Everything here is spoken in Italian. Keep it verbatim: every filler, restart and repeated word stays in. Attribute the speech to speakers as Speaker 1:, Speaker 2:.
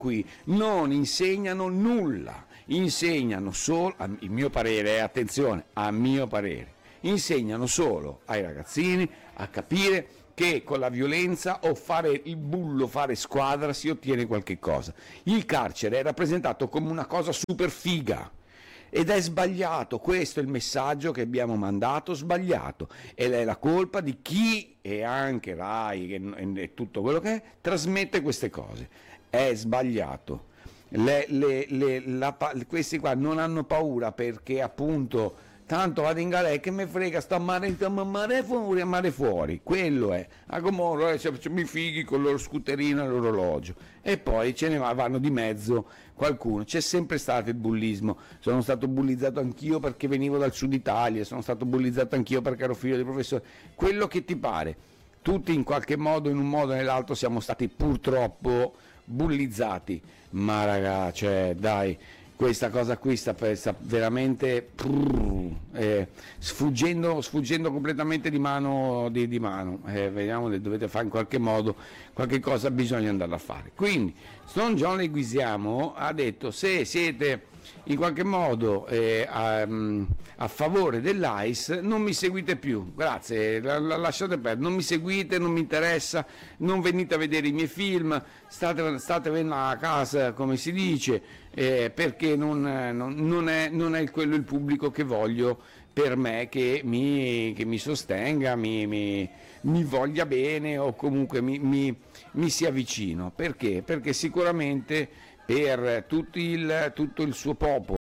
Speaker 1: qui non insegnano nulla, insegnano solo, a il mio parere, eh, attenzione, a mio parere, insegnano solo ai ragazzini a capire che con la violenza o fare il bullo, fare squadra si ottiene qualche cosa. Il carcere è rappresentato come una cosa super figa. Ed è sbagliato, questo è il messaggio che abbiamo mandato, sbagliato, ed è la colpa di chi, e anche Rai e, e tutto quello che è, trasmette queste cose. È sbagliato. Le, le, le, la, questi qua non hanno paura perché appunto tanto vado in galera che mi frega, sta a mare, sta a mare fuori, a mare fuori, quello è, a Gomorro eh, mi fighi con il loro scooterino e l'orologio, e poi ce ne vanno di mezzo qualcuno. C'è sempre stato il bullismo, sono stato bullizzato anch'io perché venivo dal sud Italia, sono stato bullizzato anch'io perché ero figlio di professore, quello che ti pare, tutti in qualche modo, in un modo o nell'altro siamo stati purtroppo bullizzati, ma ragazzi, cioè, dai, questa cosa qui sta, sta veramente prrr, eh, sfuggendo, sfuggendo completamente di mano, di, di mano. Eh, vediamo, dovete fare in qualche modo, qualche cosa bisogna andare a fare. Quindi Don John Leguizamo ha detto: se siete in qualche modo eh, a, a favore dell'A I S non mi seguite più, grazie, la, la, lasciate perdere, non mi seguite, non mi interessa, non venite a vedere i miei film, state, statevene a casa, come si dice, eh, perché non, non, non, è, non è quello il pubblico che voglio per me, che mi, che mi sostenga, mi, mi, mi voglia bene o comunque mi, mi, mi sia vicino. Perché? Perché sicuramente per tutti il, tutto il suo popolo